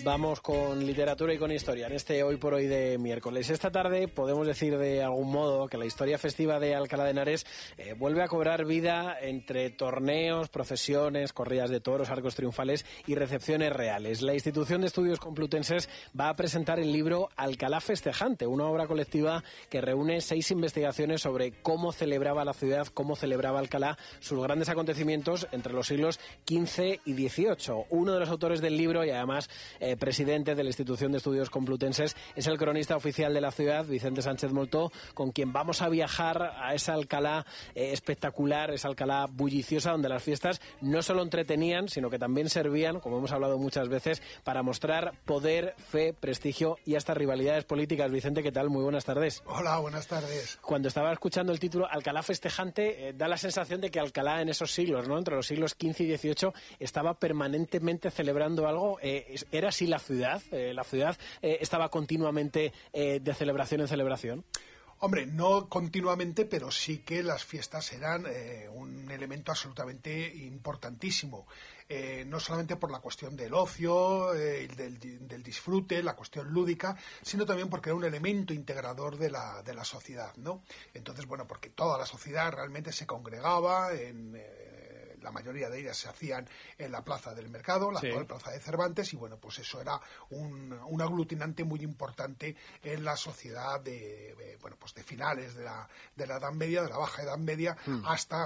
Vamos con literatura y con historia en este Hoy por Hoy de miércoles. Esta tarde podemos decir de algún modo que la historia festiva de Alcalá de Henares vuelve a cobrar vida entre torneos, procesiones, corridas de toros, arcos triunfales y recepciones reales. La Institución de Estudios Complutenses va a presentar el libro Alcalá Festejante, una obra colectiva que reúne 6 investigaciones sobre cómo celebraba la ciudad, cómo celebraba Alcalá sus grandes acontecimientos entre los siglos XV y XVIII. Uno de los autores del libro y además presidente de la Institución de Estudios Complutenses es el cronista oficial de la ciudad, Vicente Sánchez Moltó, con quien vamos a viajar a esa Alcalá espectacular, esa Alcalá bulliciosa, donde las fiestas no solo entretenían, sino que también servían, como hemos hablado muchas veces, para mostrar poder, fe, prestigio y hasta rivalidades políticas. Vicente, ¿qué tal? Muy buenas tardes. Hola, buenas tardes. Cuando estaba escuchando el título Alcalá Festejante, da la sensación de que Alcalá en esos siglos, ¿no?, entre los siglos XV y XVIII, estaba permanentemente celebrando algo. ¿Era así la ciudad? ¿La ciudad estaba continuamente de celebración en celebración? Hombre, no continuamente, pero sí que las fiestas eran un elemento absolutamente importantísimo. No solamente por la cuestión del ocio, del disfrute, la cuestión lúdica, sino también porque era un elemento integrador de la sociedad, ¿no? Entonces, bueno, porque toda la sociedad realmente se congregaba la mayoría de ellas se hacían en la Plaza del Mercado, la actual Plaza de Cervantes, y bueno, pues eso era un aglutinante muy importante en la sociedad de finales de la Edad Media, de la Baja Edad Media, hasta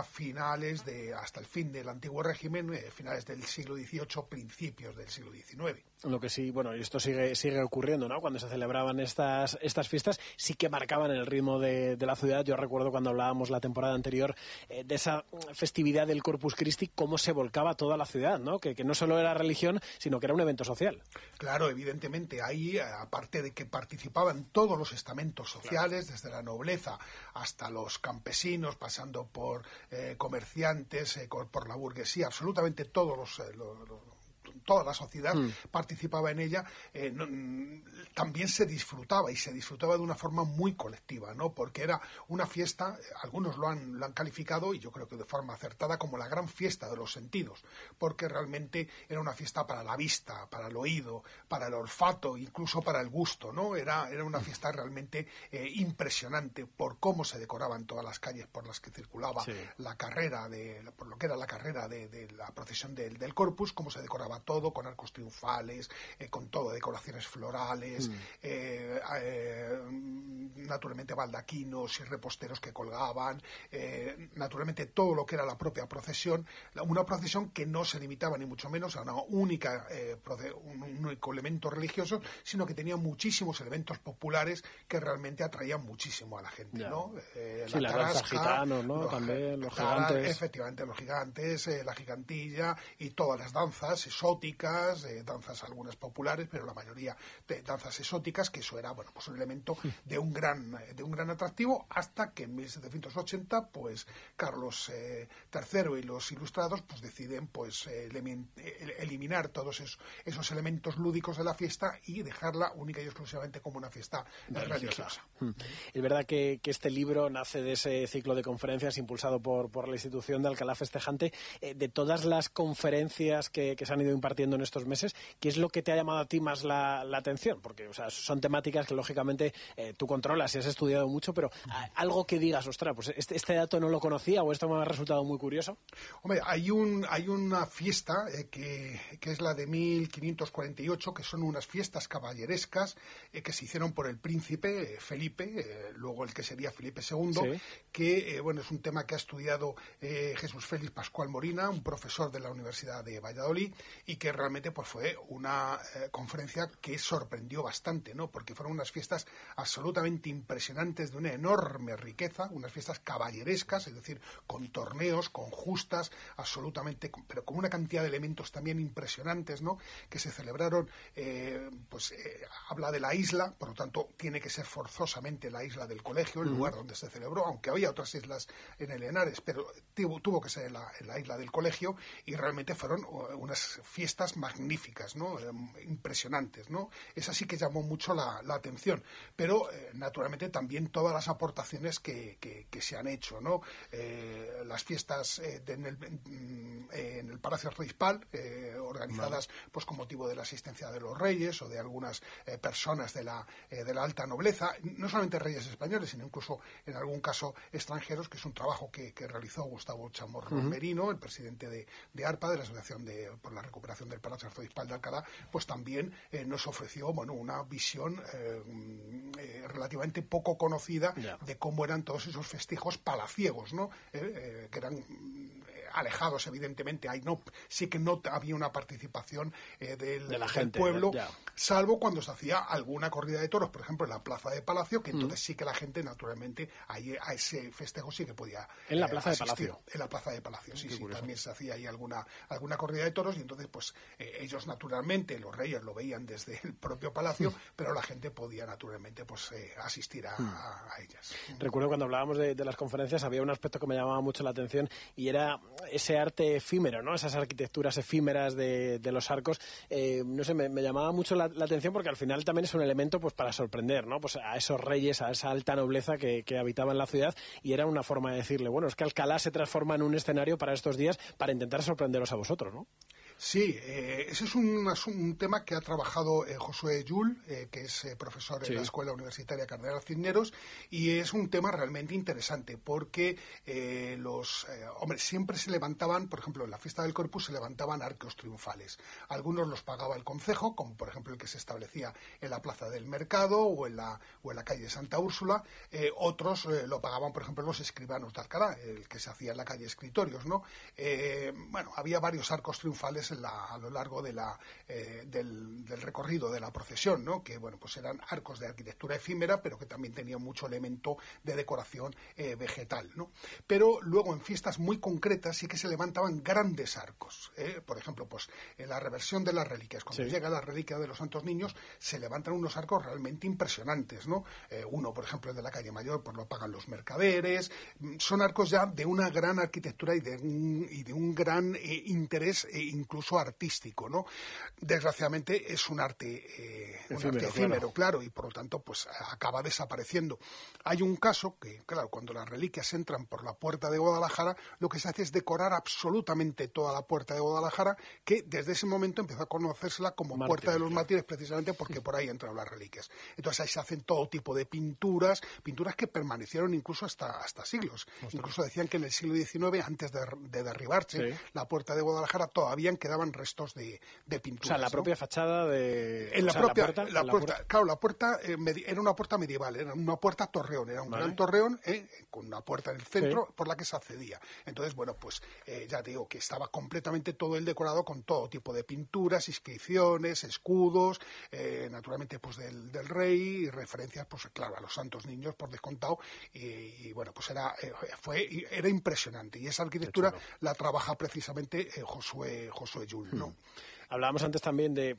el fin del Antiguo Régimen, finales del siglo XVIII, principios del siglo XIX. Lo que sí, bueno, y esto sigue ocurriendo, ¿no? Cuando se celebraban estas fiestas, sí que marcaban el ritmo de la ciudad. Yo recuerdo cuando hablábamos la temporada anterior de esa festividad del Corpus Christi, cómo se volcaba toda la ciudad, ¿no? Que no solo era religión, sino que era un evento social. Claro, evidentemente. Ahí, aparte de que participaban todos los estamentos sociales, desde la nobleza hasta los campesinos, pasando por comerciantes, por la burguesía, absolutamente todos toda la sociedad participaba en ella, también se disfrutaba, y se disfrutaba de una forma muy colectiva, ¿no? Porque era una fiesta, algunos lo han calificado, y yo creo que de forma acertada, como la gran fiesta de los sentidos, porque realmente era una fiesta para la vista, para el oído, para el olfato, incluso para el gusto, ¿no? Era una fiesta realmente impresionante por cómo se decoraban todas las calles por las que circulaba la carrera, por lo que era la carrera de la procesión del Corpus, cómo se decoraba todo, con arcos triunfales, con todo, decoraciones florales, naturalmente baldaquinos y reposteros que colgaban, naturalmente todo lo que era la propia procesión, una procesión que no se limitaba ni mucho menos a un único elemento religioso, sino que tenía muchísimos elementos populares que realmente atraían muchísimo a la gente, ¿no? La danza gitana, ¿no? También los gigantes. Efectivamente, los gigantes, la gigantilla y todas las danzas exóticas, danzas algunas populares, pero la mayoría de danzas exóticas, que eso era, bueno, pues un elemento de un gran atractivo, hasta que en 1780, pues Carlos III y los ilustrados pues deciden pues eliminar todos esos elementos lúdicos de la fiesta y dejarla única y exclusivamente como una fiesta religiosa. Es verdad que este libro nace de ese ciclo de conferencias impulsado por la institución de Alcalá Festejante. De todas las conferencias que se han ido impartiendo en estos meses, ¿qué es lo que te ha llamado a ti más la atención? Porque, o sea, son temáticas que lógicamente tú controlas y has estudiado mucho, pero algo que digas, ostras, pues este dato no lo conocía o esto me ha resultado muy curioso. Hombre, hay una fiesta que es la de 1548, que son unas fiestas caballerescas que se hicieron por el príncipe Felipe, luego el que sería Felipe II, que bueno, es un tema que ha estudiado Jesús Félix Pascual Morina, un profesor de la Universidad de Valladolid, y que realmente pues fue una conferencia que sorprendió bastante, ¿no? Porque fueron unas fiestas absolutamente impresionantes, de una enorme riqueza, unas fiestas caballerescas, es decir, con torneos, con justas, absolutamente, pero con una cantidad de elementos también impresionantes, ¿no? Que se celebraron, habla de la isla, por lo tanto tiene que ser forzosamente la isla del colegio, el lugar donde se celebró, aunque había otras islas en el Henares, pero tuvo que ser en la isla del colegio, y realmente fueron unas fiestas magníficas, ¿no? Impresionantes, ¿no? Esa sí que llamó mucho la atención, pero naturalmente también todas las aportaciones que se han hecho, ¿no? Las fiestas en el Palacio Arzobispal, organizadas pues con motivo de la asistencia de los reyes o de algunas personas de la alta nobleza, no solamente reyes españoles, sino incluso en algún caso extranjeros, que es un trabajo que realizó Gustavo Chamorro Merino, el presidente de ARPA, de la Asociación por la Recuperación del Palacio Arzobispal de Alcalá, pues también nos ofreció una visión relativamente poco conocida de cómo eran todos esos festejos palaciegos, ¿no? Que eran alejados, evidentemente. Sí que no había una participación de la gente, del pueblo, salvo cuando se hacía alguna corrida de toros, por ejemplo, en la Plaza de Palacio, que entonces sí que la gente, naturalmente, a ese festejo sí que podía en la Plaza asistir. de Palacio. En la Plaza de Palacio, sí, también se hacía ahí alguna corrida de toros, y entonces, pues, ellos, naturalmente, los reyes lo veían desde el propio palacio, pero la gente podía, naturalmente, pues, asistir a ellas. Recuerdo cuando hablábamos de las conferencias, había un aspecto que me llamaba mucho la atención, y era ese arte efímero, ¿no? Esas arquitecturas efímeras de los arcos. No sé, me llamaba mucho la atención, porque al final también es un elemento pues para sorprender, ¿no? Pues a esos reyes, a esa alta nobleza que habitaban la ciudad, y era una forma de decirle, bueno, es que Alcalá se transforma en un escenario para estos días para intentar sorprenderos a vosotros, ¿no? Sí, ese es un tema que ha trabajado Josué Llull, que es profesor en la Escuela Universitaria Cardenal Cisneros, y es un tema realmente interesante porque hombres siempre se levantaban, por ejemplo, en la fiesta del Corpus se levantaban arcos triunfales. Algunos los pagaba el concejo, como por ejemplo el que se establecía en la Plaza del Mercado o en la calle Santa Úrsula. Otros lo pagaban, por ejemplo, los escribanos de Alcalá, el que se hacía en la calle Escritorios, ¿no? Había varios arcos triunfales a lo largo del recorrido de la procesión, ¿no? Que pues eran arcos de arquitectura efímera, pero que también tenían mucho elemento de decoración vegetal, ¿no? Pero luego en fiestas muy concretas sí que se levantaban grandes arcos, por ejemplo, pues en la reversión de las reliquias, cuando llega la reliquia de los Santos Niños, se levantan unos arcos realmente impresionantes, ¿no? Uno, por ejemplo, el de la calle Mayor, pues lo pagan los mercaderes. Son arcos ya de una gran arquitectura y de un gran interés incluso artístico, ¿no? Desgraciadamente es un arte efímero, claro, y por lo tanto pues acaba desapareciendo. Hay un caso que, claro, cuando las reliquias entran por la puerta de Guadalajara, lo que se hace es decorar absolutamente toda la puerta de Guadalajara, que desde ese momento empezó a conocérsela como Puerta de los Mártires, precisamente porque por ahí entran las reliquias. Entonces ahí se hacen todo tipo de pinturas que permanecieron incluso hasta siglos. Incluso decían que en el siglo XIX, antes de derribarse la puerta de Guadalajara, todavía quedaban restos de pinturas. O sea, la propia fachada de... Claro, la puerta era una puerta medieval, era una puerta torreón, era un gran torreón con una puerta en el centro por la que se accedía. Entonces, pues ya te digo que estaba completamente todo el decorado con todo tipo de pinturas, inscripciones, escudos, naturalmente pues del rey, y referencias, pues claro, a los Santos Niños por descontado, y pues era impresionante, y esa arquitectura la trabaja precisamente Josué Llull, ¿no? Hablábamos antes también de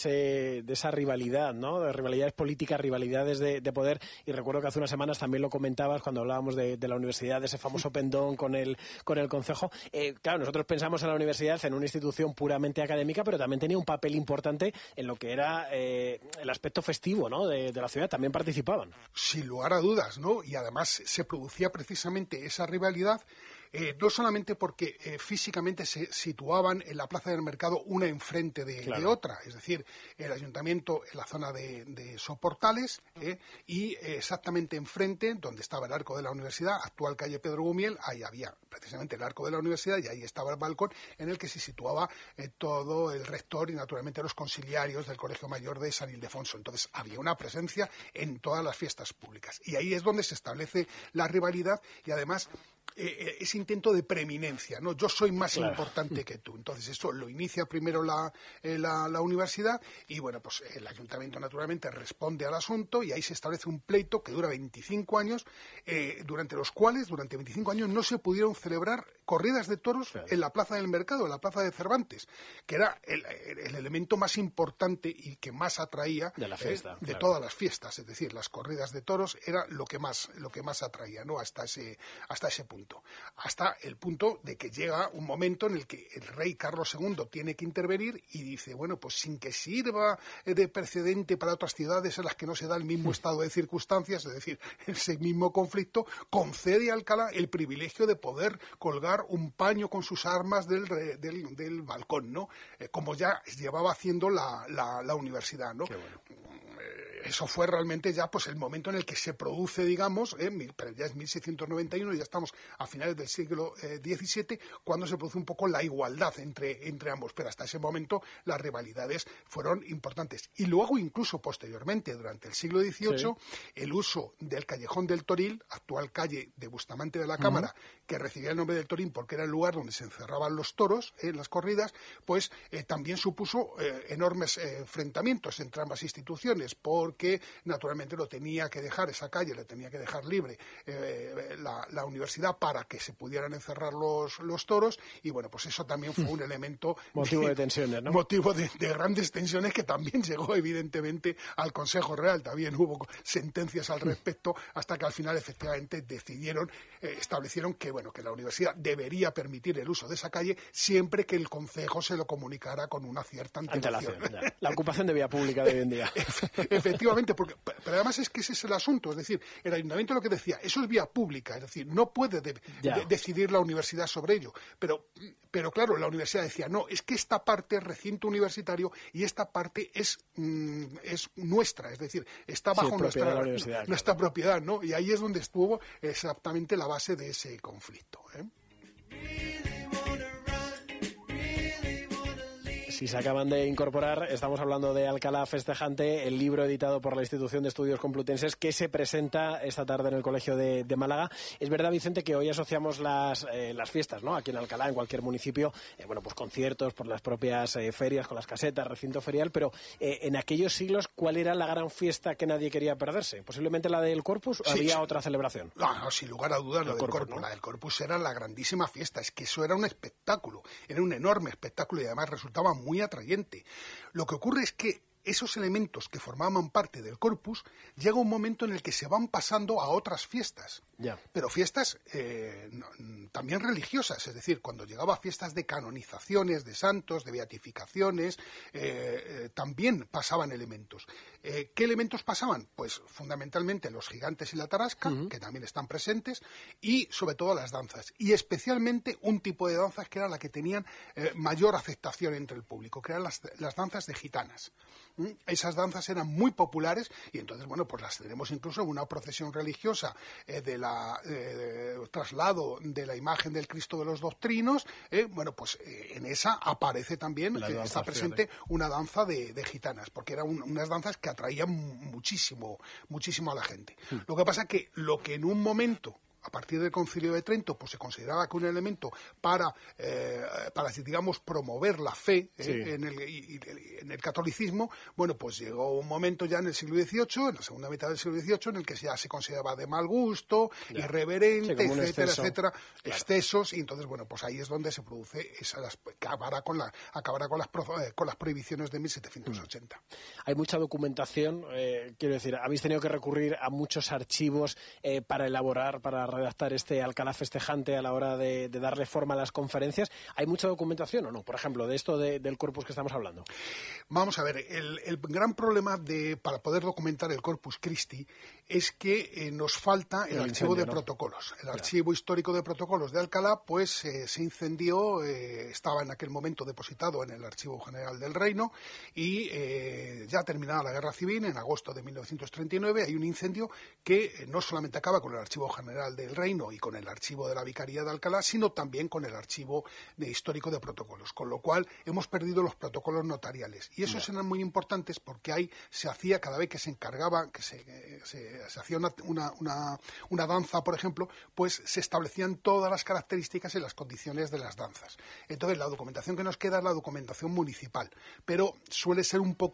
esa rivalidad, ¿no? De rivalidades políticas, rivalidades de poder, y recuerdo que hace unas semanas también lo comentabas cuando hablábamos de la universidad, de ese famoso pendón con el concejo. Claro, nosotros pensamos en la universidad en una institución puramente académica, pero también tenía un papel importante en lo que era el aspecto festivo, ¿no? de la ciudad. También participaban. Sin lugar a dudas, ¿no? Y además se producía precisamente esa rivalidad, no solamente porque físicamente se situaban en la Plaza del Mercado una enfrente de otra, es decir, el ayuntamiento en la zona de Soportales, y exactamente enfrente, donde estaba el arco de la universidad, actual calle Pedro Gumiel, ahí había precisamente el arco de la universidad, y ahí estaba el balcón en el que se situaba todo el rector y naturalmente los conciliarios del Colegio Mayor de San Ildefonso. Entonces había una presencia en todas las fiestas públicas, y ahí es donde se establece la rivalidad, y además ese intento de preeminencia, ¿no? Yo soy más importante que tú. Entonces eso lo inicia primero la universidad, y pues el ayuntamiento naturalmente responde al asunto, y ahí se establece un pleito que dura 25 años, durante los cuales durante 25 años no se pudieron celebrar corridas de toros en la Plaza del Mercado, en la Plaza de Cervantes, que era el elemento más importante y que más atraía de la fiesta, todas las fiestas. Es decir, las corridas de toros era lo que más atraía, ¿no? Hasta ese punto. punto. Hasta el punto de que llega un momento en el que el rey Carlos II tiene que intervenir y dice, bueno, pues sin que sirva de precedente para otras ciudades en las que no se da el mismo estado de circunstancias, es decir, ese mismo conflicto, concede a Alcalá el privilegio de poder colgar un paño con sus armas del balcón, ¿no? Como ya llevaba haciendo la universidad, ¿no? Eso fue realmente ya pues el momento en el que se produce, digamos, pero ya es 1691, ya estamos a finales del siglo XVII, cuando se produce un poco la igualdad entre ambos, pero hasta ese momento las rivalidades fueron importantes. Y luego, incluso posteriormente, durante el siglo XVIII, el uso del Callejón del Toril, actual calle de Bustamante de la Cámara, que recibía el nombre del Torín porque era el lugar donde se encerraban los toros en las corridas, pues también supuso enormes enfrentamientos entre ambas instituciones, porque naturalmente lo tenía que dejar, esa calle la tenía que dejar libre la universidad para que se pudieran encerrar los toros, y bueno, pues eso también fue un elemento motivo de tensiones, ¿no? Motivo de grandes tensiones, que también llegó evidentemente al Consejo Real. También hubo sentencias al respecto, hasta que al final efectivamente establecieron que la universidad debería permitir el uso de esa calle siempre que el Concejo se lo comunicara con una cierta antelación. La ocupación de vía pública de hoy en día. Efectivamente, pero además es que ese es el asunto, es decir, el ayuntamiento lo que decía, eso es vía pública, es decir, no puede decidir la universidad sobre ello, pero claro, la universidad decía, no, es que esta parte es recinto universitario y esta parte es nuestra, es decir, está bajo nuestra propiedad, ¿no? Y ahí es donde estuvo exactamente la base de ese conflicto, Si se acaban de incorporar, estamos hablando de Alcalá Festejante, el libro editado por la Institución de Estudios Complutenses que se presenta esta tarde en el Colegio de Málaga. Es verdad, Vicente, que hoy asociamos las fiestas, ¿no? Aquí en Alcalá, en cualquier municipio, pues conciertos, por las propias ferias, con las casetas, recinto ferial, pero en aquellos siglos, ¿cuál era la gran fiesta que nadie quería perderse? ¿Posiblemente la del Corpus o había otra celebración? No, sin lugar a dudas, la del Corpus, ¿no? La del Corpus era la grandísima fiesta, es que eso era un espectáculo, era un enorme espectáculo y además resultaba muy atrayente. Lo que ocurre es que esos elementos que formaban parte del corpus, llega un momento en el que se van pasando a otras fiestas. Pero fiestas también religiosas, es decir, cuando llegaba a fiestas de canonizaciones, de santos, de beatificaciones, también pasaban elementos. ¿Qué elementos pasaban? Pues fundamentalmente los gigantes y la tarasca, que también están presentes, y sobre todo las danzas. Y especialmente un tipo de danzas que era la que tenían mayor aceptación entre el público, que eran las danzas de gitanas. Esas danzas eran muy populares y entonces, pues las tenemos incluso en una procesión religiosa traslado de la imagen del Cristo de los Doctrinos, en esa aparece también, está presente una danza de gitanas, porque eran unas danzas que atraían muchísimo a la gente. Lo que pasa es que lo que en un momento, a partir del Concilio de Trento, pues se consideraba que un elemento para digamos, promover la fe en el catolicismo, pues llegó un momento ya en el siglo XVIII, en la segunda mitad del siglo XVIII, en el que ya se consideraba de mal gusto, irreverente, etcétera, excesos, y entonces, pues ahí es donde se produce acabará con las prohibiciones de 1780. Hay mucha documentación, quiero decir, habéis tenido que recurrir a muchos archivos para redactar este Alcalá Festejante a la hora de darle forma a las conferencias. ¿Hay mucha documentación o no? Por ejemplo, de esto del Corpus que estamos hablando. Vamos a ver, el gran problema para poder documentar el Corpus Christi es que nos falta el archivo de protocolos. El archivo histórico de protocolos de Alcalá, pues se incendió, estaba en aquel momento depositado en el Archivo General del Reino y ya terminada la Guerra Civil, en agosto de 1939, hay un incendio que no solamente acaba con el Archivo General del Reino y con el archivo de la Vicaría de Alcalá, sino también con el archivo histórico de protocolos, con lo cual hemos perdido los protocolos notariales. Y esos eran muy importantes porque ahí se hacía, cada vez que se encargaba, que se hacía una danza, por ejemplo, pues se establecían todas las características y las condiciones de las danzas. Entonces, la documentación que nos queda es la documentación municipal, pero suele ser un poco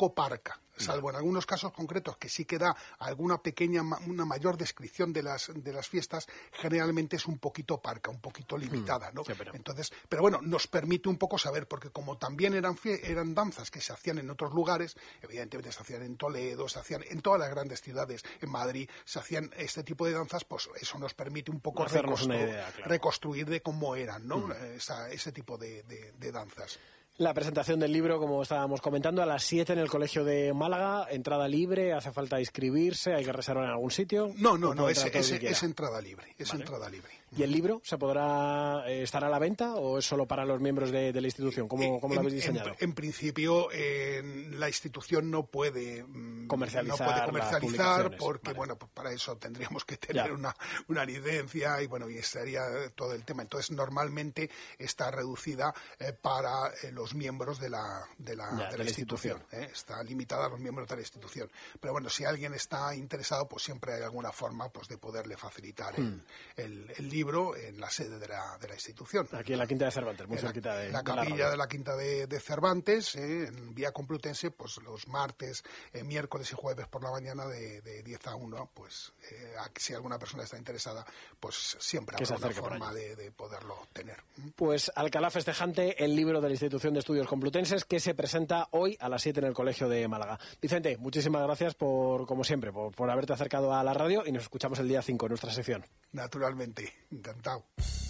cerca. Salvo en algunos casos concretos que sí que da una mayor descripción de las fiestas, generalmente es un poquito parca, un poquito limitada, ¿no? Sí, Entonces, pero bueno, nos permite un poco saber, porque como también eran danzas que se hacían en otros lugares, evidentemente se hacían en Toledo, se hacían en todas las grandes ciudades, en Madrid, se hacían este tipo de danzas, pues eso nos permite un poco reconstruir de cómo eran, ¿no? Ese tipo de danzas. La presentación del libro, como estábamos comentando, a las 7 en el Colegio de Málaga, entrada libre, hace falta inscribirse, hay que reservar en algún sitio. No, es entrada libre, entrada libre. ¿Y el libro se podrá estar a la venta o es solo para los miembros de la institución? ¿Cómo lo habéis diseñado? En principio, la institución no puede comercializar porque, bueno, pues para eso tendríamos que tener una licencia y, bueno, y estaría todo el tema. Entonces, normalmente está reducida para los miembros de la institución. Está limitada a los miembros de la institución. Pero, bueno, si alguien está interesado, pues siempre hay alguna forma pues de poderle facilitar el libro en la sede de la institución. Aquí en la Quinta de Cervantes, muy cerquita de la capilla de la Quinta de Cervantes, en Vía Complutense, pues los martes, miércoles y jueves por la mañana de 10 a 1, pues si alguna persona está interesada, pues siempre habrá una forma de poderlo tener. Pues Alcalá Festejante, el libro de la Institución de Estudios Complutenses, que se presenta hoy a las 7 en el Colegio de Málaga. Vicente, muchísimas gracias como siempre, por haberte acercado a la radio y nos escuchamos el día 5 en nuestra sección. Naturalmente, encantado.